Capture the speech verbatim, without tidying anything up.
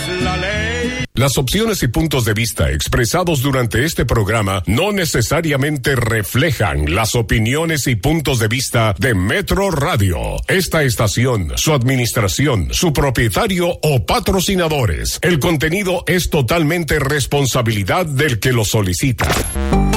la ley. Las opciones y puntos de vista expresados durante este programa no necesariamente reflejan las opiniones y puntos de vista de Metro Radio, esta estación, su administración, su propietario o patrocinadores. El contenido es totalmente responsabilidad del que lo solicita.